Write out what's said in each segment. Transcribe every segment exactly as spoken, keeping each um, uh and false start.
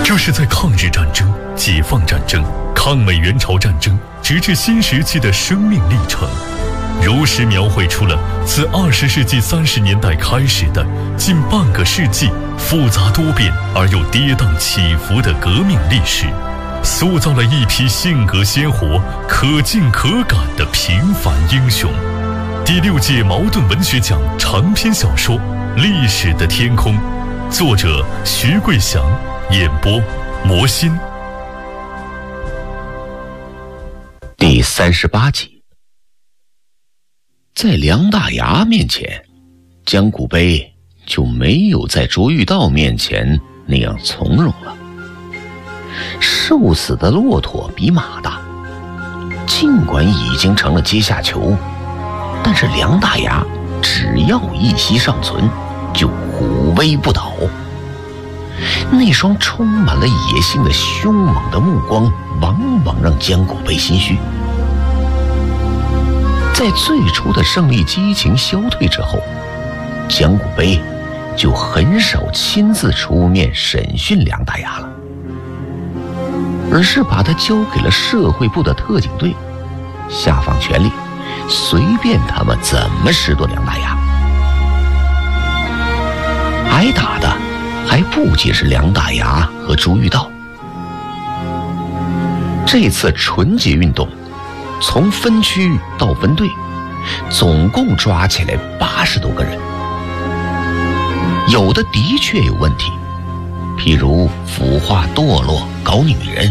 这是在抗日战争、解放战争、抗美援朝战争直至新时期的生命历程，如实描绘出了自二十世纪三十年代开始的近半个世纪复杂多变而又跌宕起伏的革命历史，塑造了一批性格鲜活、可敬可感的平凡英雄。第六届茅盾文学奖长篇小说《历史的天空》，作者徐桂祥，演播魔心。 第三十八集。在梁大牙面前，江古碑就没有在卓玉道面前那样从容了。瘦死的骆驼比马大，尽管已经成了阶下囚，但是梁大牙只要一息尚存，就虎威不倒。那双充满了野性的凶猛的目光，往往让江古碑心虚。在最初的胜利激情消退之后，江古碑就很少亲自出面审讯梁大牙了，而是把他交给了社会部的特警队，下放权力，随便他们怎么拾掇梁大牙。挨打的还不仅是梁大牙和朱玉道。这次纯洁运动从分区到分队，总共抓起来八十多个人，有的的确有问题，譬如腐化堕落、搞女人；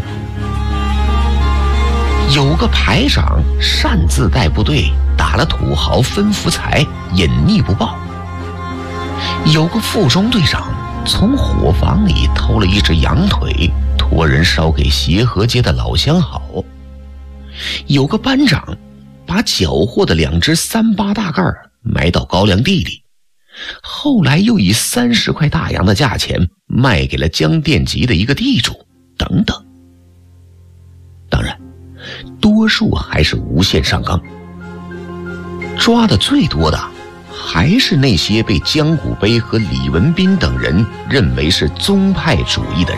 有个排长擅自带部队打了土豪分福财，隐匿不报；有个副中队长从伙房里偷了一只羊腿，托人烧给协和街的老相好；有个班长把缴获的两只三八大盖埋到高粱地里，后来又以三十块大洋的价钱卖给了江店集的一个地主，等等。当然，多数还是无限上纲。抓的最多的还是那些被江古碑和李文斌等人认为是宗派主义的人。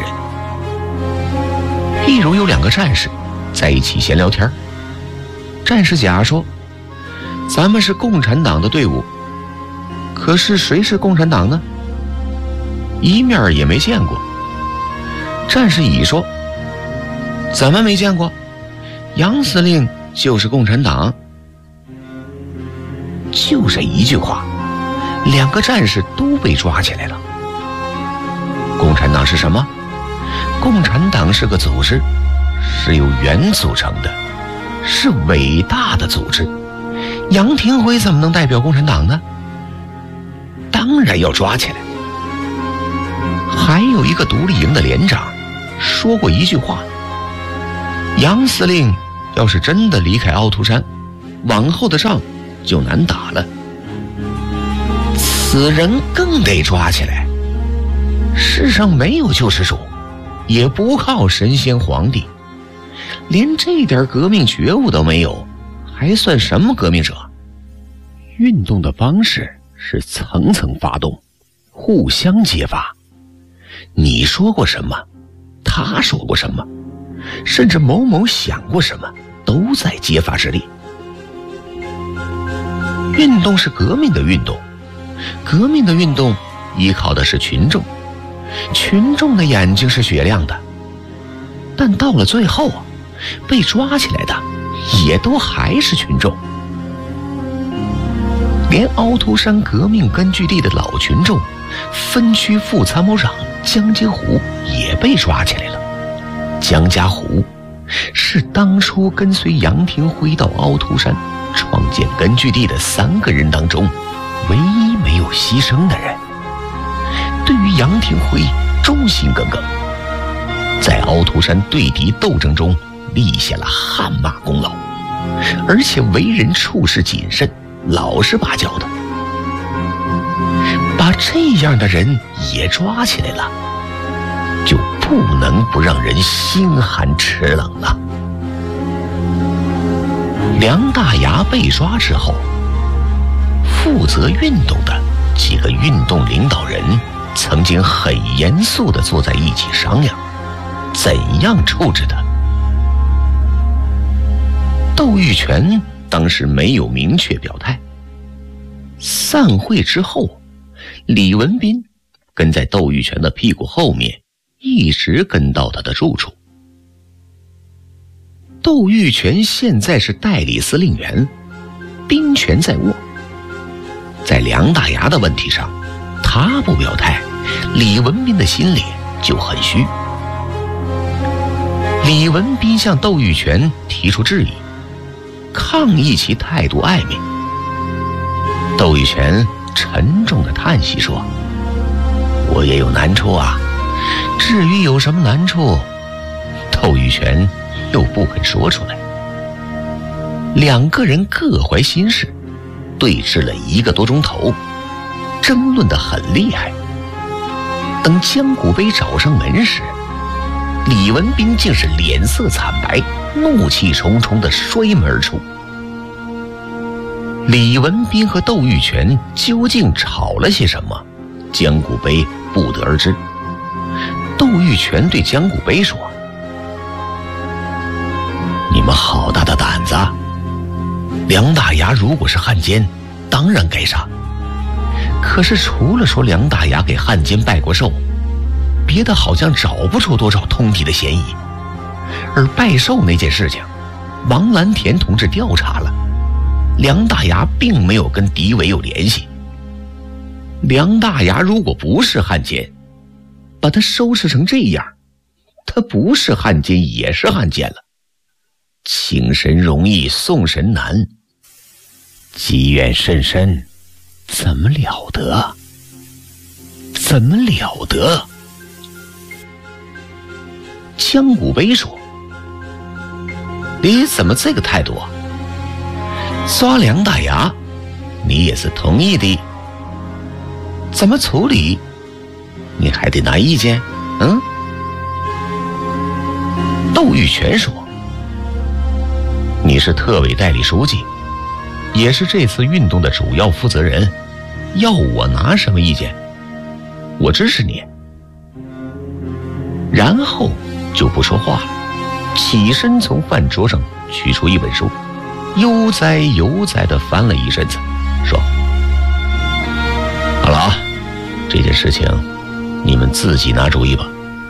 譬如有两个战士在一起闲聊天，战士甲说：“咱们是共产党的队伍，可是谁是共产党呢？一面也没见过。”战士乙说：“怎么没见过？杨司令就是共产党。”就这一句话，两个战士都被抓起来了。共产党是什么？共产党是个组织，是由元组成的，是伟大的组织。杨廷辉怎么能代表共产党呢？当然要抓起来。还有一个独立营的连长说过一句话：杨司令要是真的离开凹凸山，往后的仗就难打了。此人更得抓起来。世上没有救世主，也不靠神仙皇帝，连这点革命觉悟都没有，还算什么革命者？运动的方式是层层发动，互相揭发。你说过什么，他说过什么，甚至某某想过什么，都在揭发之列。运动是革命的运动，革命的运动依靠的是群众，群众的眼睛是雪亮的，但到了最后啊，被抓起来的也都还是群众。连凹凸山革命根据地的老群众分区副参谋长江家湖也被抓起来了。江家湖是当初跟随杨廷辉到凹凸山创建根据地的三个人当中唯一没有牺牲的人，对于杨廷辉忠心耿耿，在凹凸山对敌斗争中立下了汗马功劳，而且为人处事谨慎，老实巴交的。把这样的人也抓起来了，就不能不让人心寒齿冷了。梁大牙被抓之后，负责运动的几个运动领导人曾经很严肃地坐在一起商量， 怎样处置他？窦玉泉当时没有明确表态。散会之后，李文斌跟在窦玉泉的屁股后面，一直跟到他的住处。窦玉泉现在是代理司令员，兵权在握。在梁大牙的问题上，他不表态，李文斌的心里就很虚。李文斌向窦玉泉提出质疑，抗议其态度暧昧。窦玉泉沉重地叹息说：“我也有难处啊，至于有什么难处，窦玉泉又不肯说出来。”两个人各怀心事，对峙了一个多钟头，争论得很厉害。等江古碑找上门时，李文斌竟是脸色惨白，怒气冲冲地摔门而出。李文斌和窦玉泉究竟吵了些什么，江古碑不得而知。窦玉泉对江古碑说：“你们好大的胆子！梁大牙如果是汉奸，当然该杀。可是除了说梁大牙给汉奸拜过寿，别的好像找不出多少通敌的嫌疑。而拜寿那件事情，王蓝田同志调查了，梁大牙并没有跟敌伪有联系。梁大牙如果不是汉奸，把他收拾成这样，他不是汉奸也是汉奸了。请神容易送神难，积怨甚深，怎么了得？怎么了得？”江古碑说：“你怎么这个态度啊？抓梁大牙，你也是同意的，怎么处理，你还得拿意见？嗯？”窦玉泉说：“你是特委代理书记，也是这次运动的主要负责人，要我拿什么意见？我支持你。”然后就不说话了，起身从饭桌上取出一本书，悠哉悠哉地翻了一阵子，说：“好了啊，这件事情你们自己拿主意吧。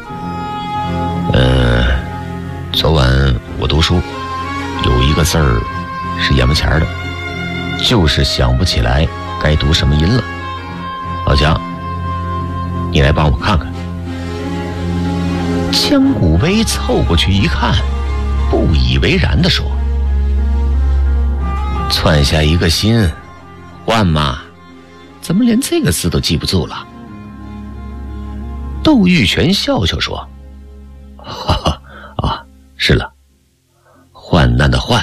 嗯，昨晚我读书，有一个字儿是眼巴前的，就是想不起来该读什么音了。老姜，你来帮我看看。”江古碑凑过去一看，不以为然地说：“窜下一个心，换嘛，怎么连这个字都记不住了？”窦玉泉笑笑说：“哈哈啊，是了，患难的患。”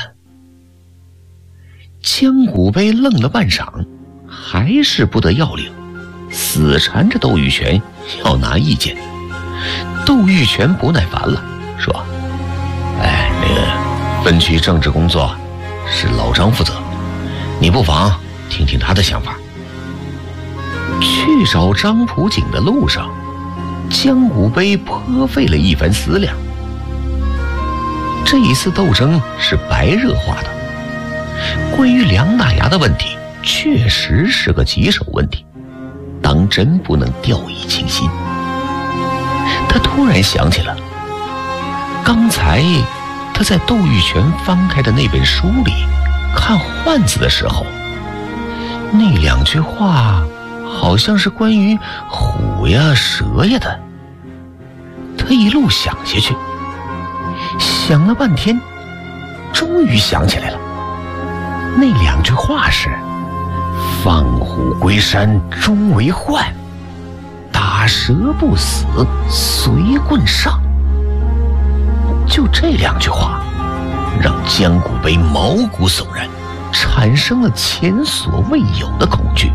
江古碑愣了半晌，还是不得要领，死缠着窦玉泉要拿意见。窦玉泉不耐烦了，说：“哎，那个分区政治工作是老张负责，你不妨听听他的想法。”去找张普景的路上，江古碑颇费了一番思量。这一次斗争是白热化的，关于梁大牙的问题确实是个棘手问题，当真不能掉以轻心。他突然想起了刚才他在窦玉泉翻开的那本书里看换字的时候，那两句话好像是关于虎呀蛇呀的。他一路想下去，想了半天，终于想起来了，那两句话是放虎归山终为患，打蛇不死随棍上。就这两句话让江古碑毛骨悚然，产生了前所未有的恐惧。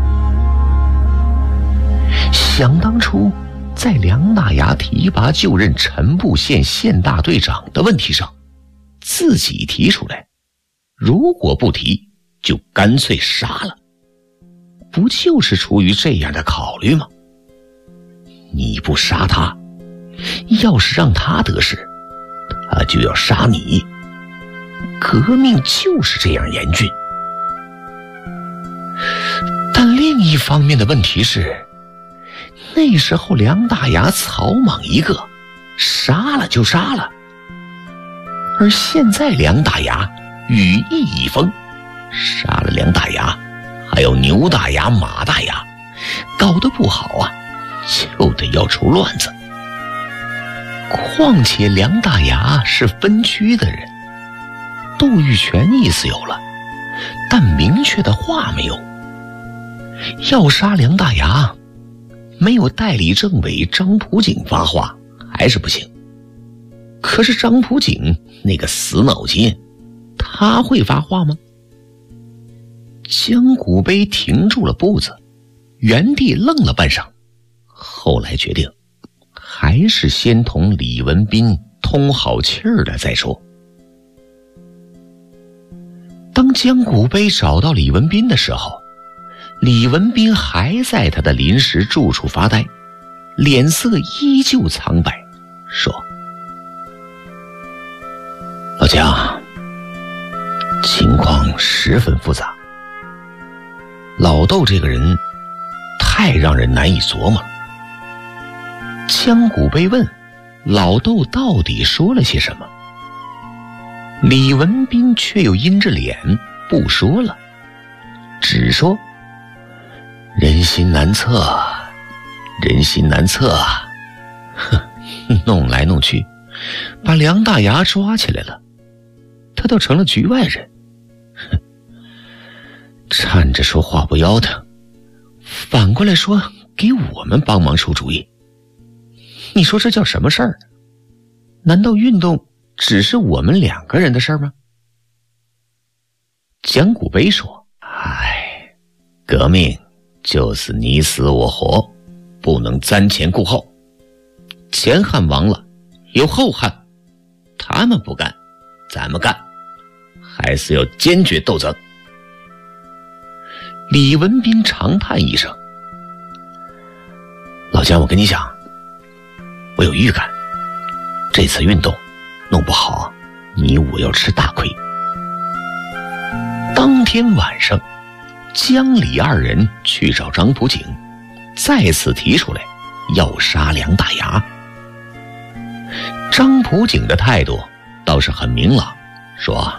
想当初在梁大牙提拔就任陈埠县县大队长的问题上，自己提出来，如果不提就干脆杀了，不就是出于这样的考虑吗？你不杀他， 要是让他得势，他就要杀你。革命就是这样严峻。但另一方面的问题是，那时候梁大牙草莽一个，杀了就杀了。而现在梁大牙羽翼已丰，杀了梁大牙，还有牛大牙、马大牙，搞得不好啊，就得要出乱子。况且梁大牙是分区的人，窦玉泉意思有了，但明确的话没有。要杀梁大牙，没有代理政委张普景发话还是不行。可是张普景那个死脑筋，他会发话吗？江古碑停住了步子，原地愣了半晌，后来决定还是先同李文斌通好气儿了再说。当江古碑找到李文斌的时候，李文斌还在他的临时住处发呆，脸色依旧苍白，说：老江，情况十分复杂，老窦这个人太让人难以琢磨了。江古碑问老窦到底说了些什么，李文斌却又阴着脸不说了，只说：人心难测，人心难测啊！哼，弄来弄去，把梁大牙抓起来了，他倒成了局外人。哼，站着说话不腰疼，反过来说给我们帮忙出主意。你说这叫什么事儿？难道运动只是我们两个人的事儿吗？江古碑说：唉，革命就是你死我活，不能瞻前顾后。前汉亡了，有后汉，他们不干，咱们干，还是要坚决斗争。李文斌长叹一声：老江，我跟你讲，我有预感，这次运动弄不好，你我要吃大亏。当天晚上，江李二人去找张普景，再次提出来要杀梁大牙。张普景的态度倒是很明朗，说：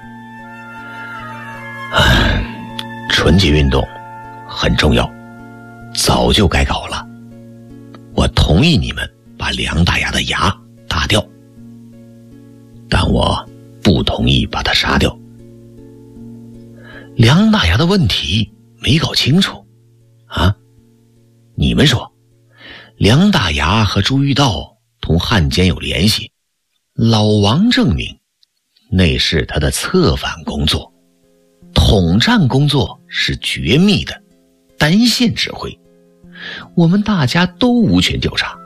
春季运动很重要，早就该搞了，我同意你们把梁大牙的牙打掉，但我不同意把他杀掉。梁大牙的问题没搞清楚啊！你们说，梁大牙和朱玉道同汉奸有联系，老王证明那是他的策反工作，统战工作是绝密的，单线指挥，我们大家都无权调查。